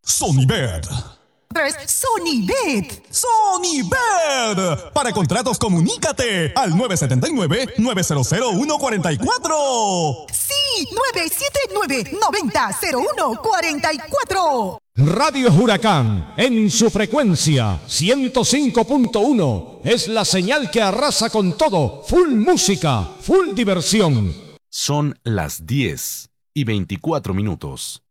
Sonybet. Sonybet. Sonybet. Para contratos, comunícate al 979-900-144. Sí, 979-90-0144. Radio Huracán, en su frecuencia 105.1, es la señal que arrasa con todo. Full música, full diversión. Son las 10:24.